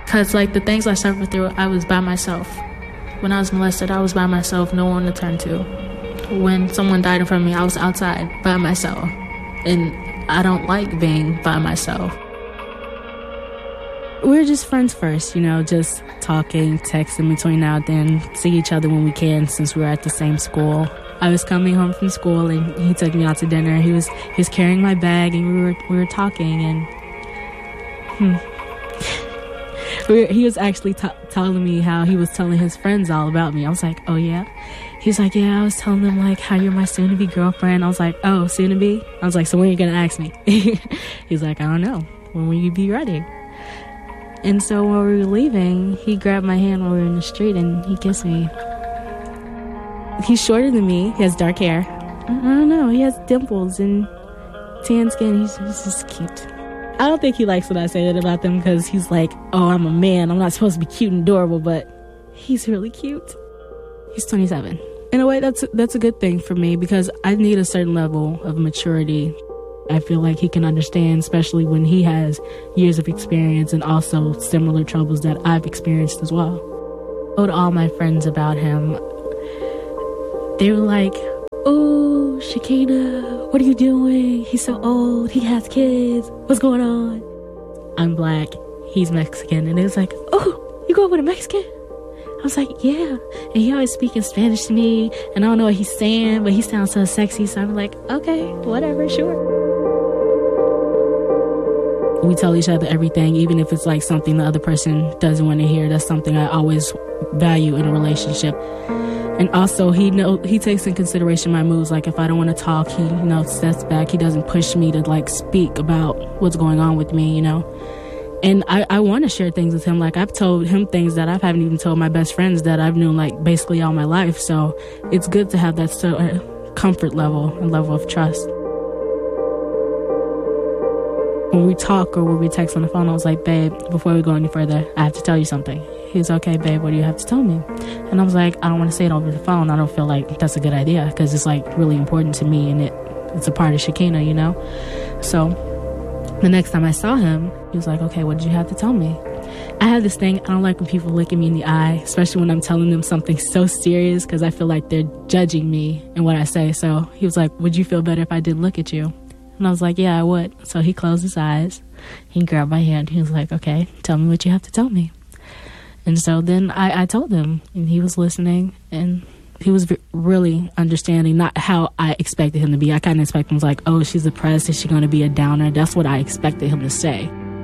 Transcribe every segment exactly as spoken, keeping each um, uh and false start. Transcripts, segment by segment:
Because, like, the things I suffered through, I was by myself. When I was molested, I was by myself, no one to turn to. When someone died in front of me, I was outside by myself. And I don't like being by myself. We're just friends first, you know, just talking, texting between now and then, see each other when we can since we're at the same school. I was coming home from school and he took me out to dinner. He was he was carrying my bag and we were we were talking and hmm. we were, he was actually t- telling me how he was telling his friends all about me. I was like, oh yeah? He's like, yeah, I was telling them like how you're my soon-to-be girlfriend. I was like, oh, soon-to-be? I was like, so when are you gonna ask me? He's like, I don't know. When will you be ready? And so while we were leaving, he grabbed my hand while we were in the street and he kissed me. He's shorter than me. He has dark hair. I don't know. He has dimples and tan skin. He's, he's just cute. I don't think he likes when I say that about them because he's like, oh, I'm a man. I'm not supposed to be cute and adorable, but he's really cute. He's twenty-seven. In a way, that's that's a good thing for me because I need a certain level of maturity. I feel like he can understand, especially when he has years of experience and also similar troubles that I've experienced as well. I told all my friends about him. They were like, oh, Shekinah, what are you doing? He's so old. He has kids. What's going on? I'm black. He's Mexican. And it was like, oh, you going with a Mexican? I was like, yeah. And he always speaking Spanish to me. And I don't know what he's saying, but he sounds so sexy. So I'm like, okay, whatever, sure. We tell each other everything, even if it's like something the other person doesn't want to hear. That's something I always value in a relationship. And also, he know he takes in consideration my moods. Like, if I don't want to talk, he, you know, steps back. He doesn't push me to, like, speak about what's going on with me, you know. And I, I want to share things with him. Like, I've told him things that I haven't even told my best friends that I've known, like, basically all my life. So it's good to have that sort of comfort level and level of trust. When we talk or when we text on the phone, I was like, babe, before we go any further, I have to tell you something. He was okay, babe, what do you have to tell me? And I was like, I don't want to say it over the phone. I don't feel like that's a good idea because it's like really important to me and it it's a part of Shekinah, you know? So the next time I saw him, he was like, okay, what did you have to tell me? I have this thing, I don't like when people look at me in the eye, especially when I'm telling them something so serious because I feel like they're judging me and what I say. So he was like, would you feel better if I didn't look at you? And I was like, yeah, I would. So he closed his eyes. He grabbed my hand. He was like, okay, tell me what you have to tell me. And so then I, I told him, and he was listening, and he was really understanding, not how I expected him to be. I kind of expected him was like, oh, she's depressed. Is she going to be a downer? That's what I expected him to say.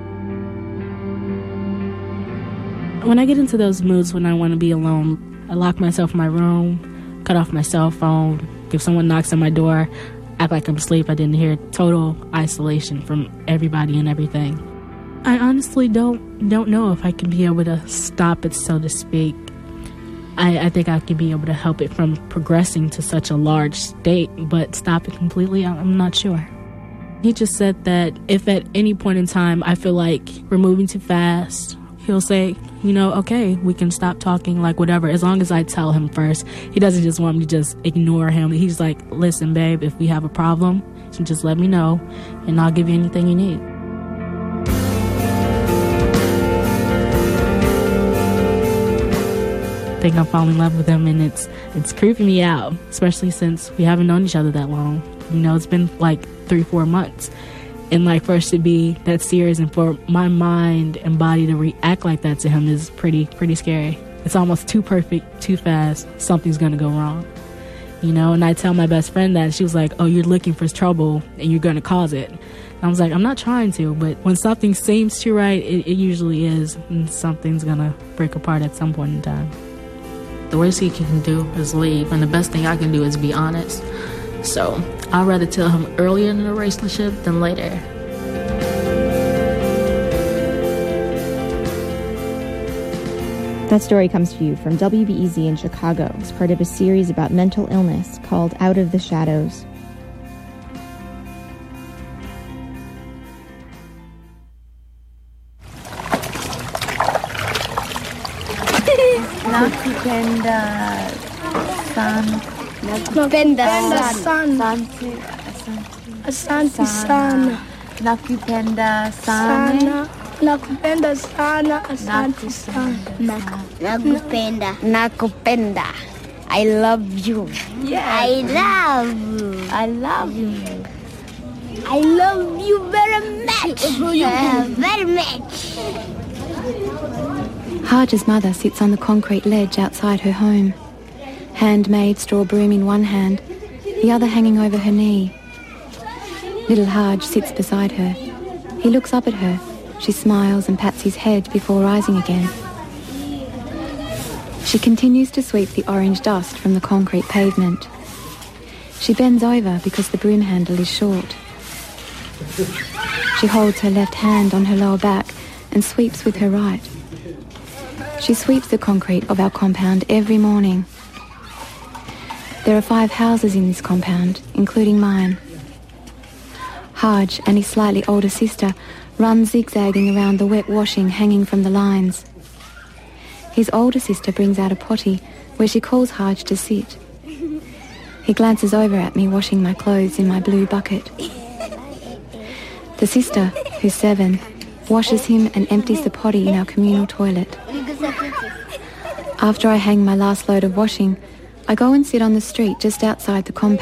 When I get into those moods when I want to be alone, I lock myself in my room, cut off my cell phone. If someone knocks on my door, act like I'm asleep. I didn't hear. Total isolation from everybody and everything. I honestly don't don't know if I can be able to stop it, so to speak. I, I think I could be able to help it from progressing to such a large state, but stop it completely, I'm not sure. He just said that if at any point in time I feel like we're moving too fast, he'll say, you know, okay, we can stop talking, like whatever, as long as I tell him first. He doesn't just want me to just ignore him. He's like, listen, babe, if we have a problem, just let me know, and I'll give you anything you need. I think I'm falling in love with him, and it's it's creeping me out, especially since we haven't known each other that long. You know, it's been like three, four months. And like for us to be that serious and for my mind and body to react like that to him is pretty, pretty scary. It's almost too perfect, too fast. Something's gonna go wrong. You know, and I tell my best friend that, she was like, oh, you're looking for trouble and you're gonna cause it. And I was like, I'm not trying to, but when something seems too right, it, it usually is, and something's gonna break apart at some point in time. The worst he can do is leave, and the best thing I can do is be honest. So I'd rather tell him earlier in the relationship than later. That story comes to you from W B E Z in Chicago as part of a series about mental illness called Out of the Shadows. Nakupenda san. Nakupenda san. Asante san. Nakupenda sana. Nakupenda sana, asante sana. Nakupenda. Nakupenda. I love you. Yes. I love you. I love you. I love you very much. Uh, very much. Haj's mother sits on the concrete ledge outside her home. Handmade straw broom in one hand, the other hanging over her knee. Little Haj sits beside her. He looks up at her. She smiles and pats his head before rising again. She continues to sweep the orange dust from the concrete pavement. She bends over because the broom handle is short. She holds her left hand on her lower back and sweeps with her right. She sweeps the concrete of our compound every morning. There are five houses in this compound, including mine. Haj and his slightly older sister run zigzagging around the wet washing hanging from the lines. His older sister brings out a potty where she calls Haj to sit. He glances over at me washing my clothes in my blue bucket. The sister, who's seven, washes him and empties the potty in our communal toilet. After I hang my last load of washing, I go and sit on the street just outside the compound.